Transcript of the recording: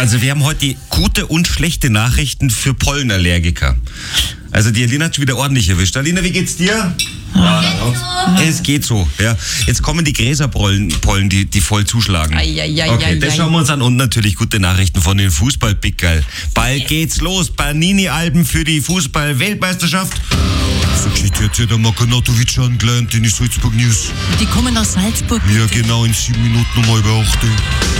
Also wir haben heute die gute und schlechte Nachrichten für Pollenallergiker. Also die Alina hat schon wieder ordentlich erwischt. Alina, wie geht's dir? Es geht so. Ja. Jetzt kommen die Gräserpollen, die voll zuschlagen. Okay, das schauen wir uns an. Und natürlich gute Nachrichten von den Fußball-Pickerl. Bald geht's los. Panini-Alben für die Fußball-Weltmeisterschaft. Versteht jetzt ja der Makanatovic angelernt in die Salzburg News. Die kommen aus Salzburg. Ja, genau, in 7 Minuten um 7:30.